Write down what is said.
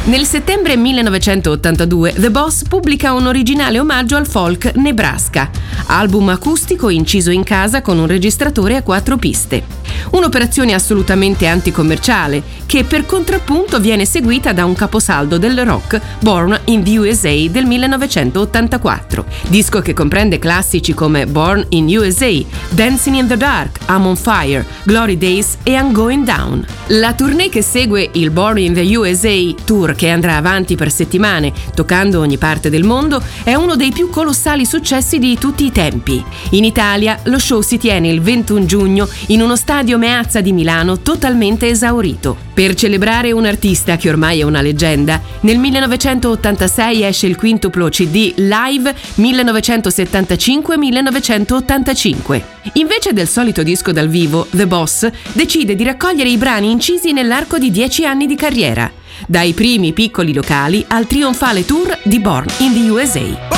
Nel settembre 1982 The Boss pubblica un originale omaggio al folk Nebraska, album acustico inciso in casa con un registratore a 4 piste. Un'operazione assolutamente anticommerciale che per contrappunto viene seguita da un caposaldo del rock, Born in the USA del 1984, disco che comprende classici come Born in USA, Dancing in the Dark, I'm on Fire, Glory Days e I'm Going Down. La tournée che segue il Born in the USA tour, che andrà avanti per settimane, toccando ogni parte del mondo, è uno dei più colossali successi di tutti i tempi. In Italia lo show si tiene il 21 giugno in uno stadio Meazza di Milano totalmente esaurito. Per celebrare un artista che ormai è una leggenda, nel 1986 esce il quintuplo CD Live 1975-1985. Invece del solito disco dal vivo, The Boss decide di raccogliere i brani incisi nell'arco di 10 anni di carriera, dai primi piccoli locali al trionfale tour di Born in the USA.